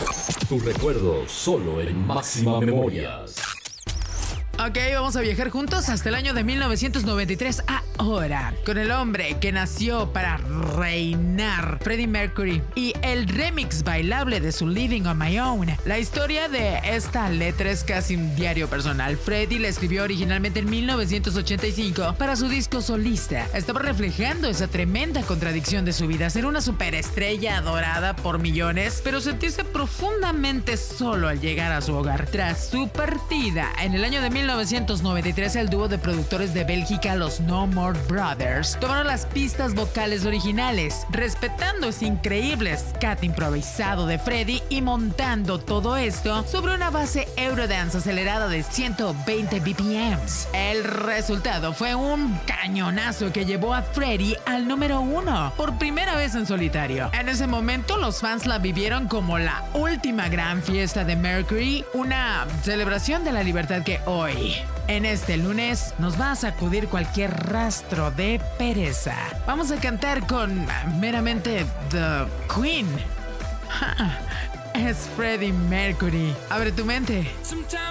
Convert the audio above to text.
Tus recuerdos solo en Máxima Memorias. Ok, vamos a viajar juntos hasta el año de 1993 ahora, con el hombre que nació para reinar, Freddie Mercury, y el remix bailable de su Living on My Own. La historia de esta letra es casi un diario personal. Freddie la escribió originalmente en 1985 para su disco solista. Estaba reflejando esa tremenda contradicción de su vida, ser una superestrella adorada por millones, pero sentirse profundamente solo al llegar a su hogar. Tras su partida, en el año de 1993, el dúo de productores de Bélgica, los No More Brothers, tomaron las pistas vocales originales, respetando ese increíble scat improvisado de Freddie y montando todo esto sobre una base Eurodance acelerada de 120 BPMs. El resultado fue un cañonazo que llevó a Freddie al número 1 por primera vez en solitario. En ese momento, los fans la vivieron como la última gran fiesta de Mercury, una celebración de la libertad que hoy, en este lunes, nos va a sacudir cualquier rastro de pereza. Vamos a cantar con meramente The Queen. Es Freddie Mercury. Abre tu mente.